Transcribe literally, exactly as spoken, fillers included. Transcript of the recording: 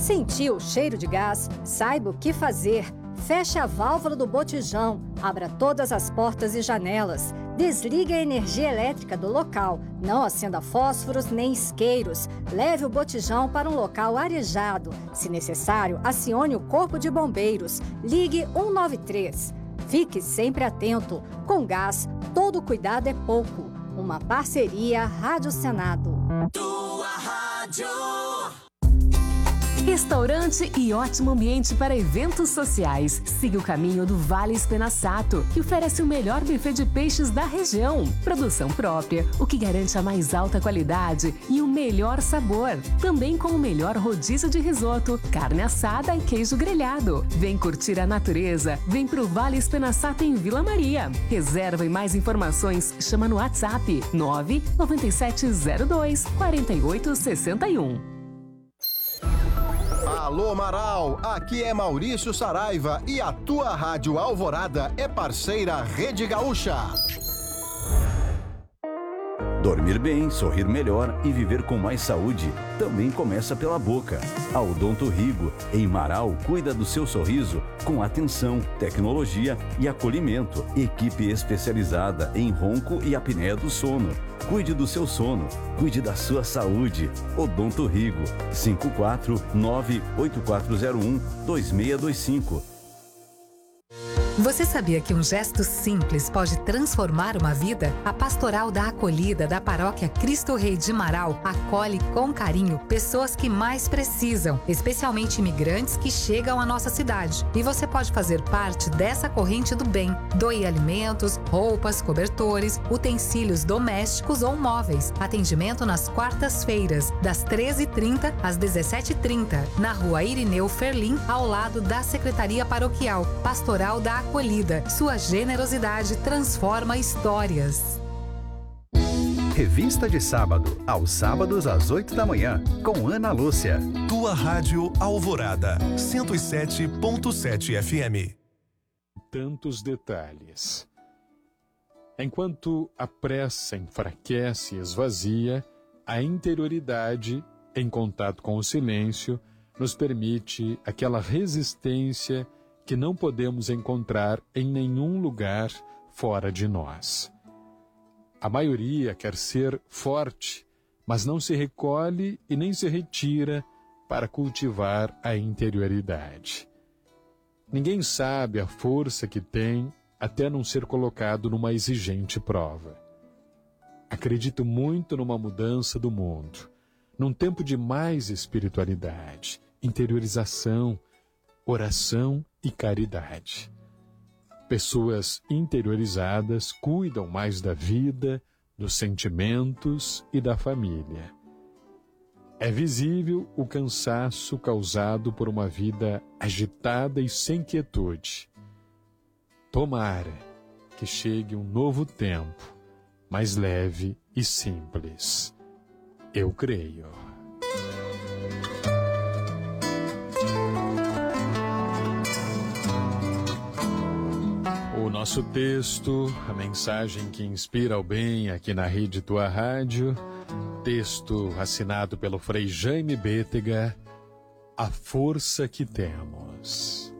Sentiu o cheiro de gás? Saiba o que fazer. Feche a válvula do botijão, abra todas as portas e janelas, desligue a energia elétrica do local, não acenda fósforos nem isqueiros, leve o botijão para um local arejado. Se necessário, acione o corpo de bombeiros, ligue um nove três. Fique sempre atento, com gás, todo cuidado é pouco. Uma parceria Rádio Senado. Tua rádio. Restaurante e ótimo ambiente para eventos sociais. Siga o caminho do Vale Espenaçato, que oferece o melhor buffet de peixes da região. Produção própria, o que garante a mais alta qualidade e o melhor sabor. Também com o melhor rodízio de risoto, carne assada e queijo grelhado. Vem curtir a natureza. Vem pro Vale Espenaçato em Vila Maria. Reserva e mais informações, chama no WhatsApp nove nove sete zero dois quatro oito seis um. Alô Marau, aqui é Maurício Saraiva e a tua Rádio Alvorada é parceira Rede Gaúcha. Dormir bem, sorrir melhor e viver com mais saúde também começa pela boca. A Odonto Rigo, em Marau, cuida do seu sorriso com atenção, tecnologia e acolhimento. Equipe especializada em ronco e apneia do sono. Cuide do seu sono, cuide da sua saúde. Odonto Rigo, cinco quatro nove oito quatro zero um dois seis dois cinco. Você sabia que um gesto simples pode transformar uma vida? A Pastoral da Acolhida da Paróquia Cristo Rei de Marau acolhe com carinho pessoas que mais precisam, especialmente imigrantes que chegam à nossa cidade. E você pode fazer parte dessa corrente do bem. Doe alimentos, roupas, cobertores, utensílios domésticos ou móveis. Atendimento nas quartas-feiras, das treze e trinta às dezessete e trinta, na Rua Irineu Ferlim, ao lado da Secretaria Paroquial. Pastoral da Acolhida. Sua generosidade transforma histórias. Revista de Sábado, aos sábados às oito da manhã, com Ana Lúcia. Tua Rádio Alvorada, cento e sete ponto sete F M. Tantos detalhes. Enquanto a pressa enfraquece e esvazia, a interioridade, em contato com o silêncio, nos permite aquela resistência que não podemos encontrar em nenhum lugar fora de nós. A maioria quer ser forte, mas não se recolhe e nem se retira para cultivar a interioridade. Ninguém sabe a força que tem até não ser colocado numa exigente prova. Acredito muito numa mudança do mundo, num tempo de mais espiritualidade, interiorização, oração e caridade. Pessoas interiorizadas cuidam mais da vida, dos sentimentos e da família. É visível o cansaço causado por uma vida agitada e sem quietude. Tomara que chegue um novo tempo, mais leve e simples. Eu creio. O nosso texto, a mensagem que inspira o bem aqui na Rede Tua Rádio, texto assinado pelo Frei Jaime Bétega, A Força que Temos.